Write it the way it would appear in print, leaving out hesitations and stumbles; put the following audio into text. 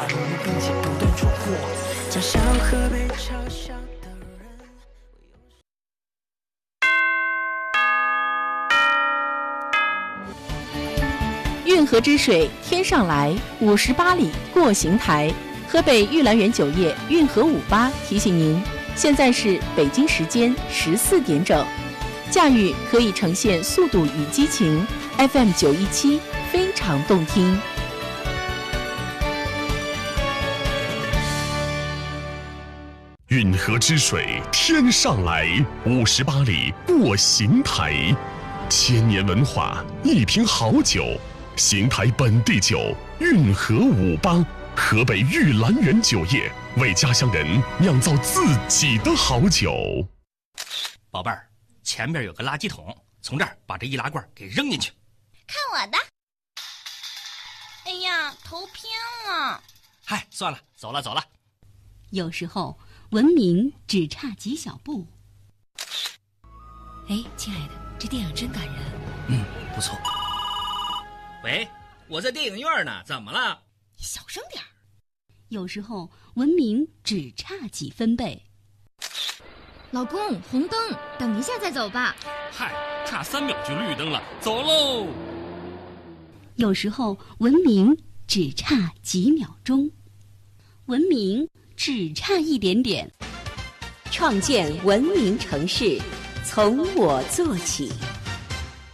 如你并且不断戳破家乡和被嘲笑的人。 运河之水天上来，58里过邢台。河北玉兰园酒业运河58提醒您，现在是北京时间14点整。驾驭可以呈现速度与激情 ，FM 917非常动听。 运河之水天上来，58里过邢台。千年文化，一瓶好酒，邢台本地酒运河58，河北玉兰园酒业为家乡人酿造自己的好酒。 宝贝儿，前面有个垃圾桶，从这儿把这易拉罐给扔进去。 看我的！哎呀，头偏了。 嗨，算了，走了。 有时候文明只差几小步。 哎，亲爱的，这电影真感人。 不错。 喂，我在电影院呢，怎么了？ 你小声点儿。 有时候文明只差几分贝。 老公，红灯，等一下再走吧。 嗨，差3秒就绿灯了，走喽。 有时候文明只差几秒钟，文明只差一点点。 创建文明城市，从我做起。